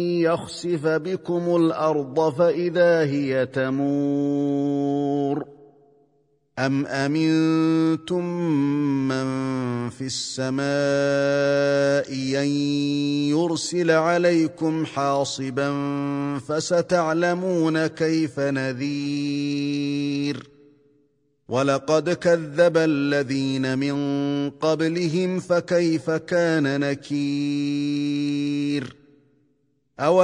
يخسف بكم الأرض فإذا هي تمور أم أمنتم من في السماء أن يرسل عليكم حاصبا فستعلمون كيف نذير ولقد كذب الذين من قبلهم فكيف كان نكير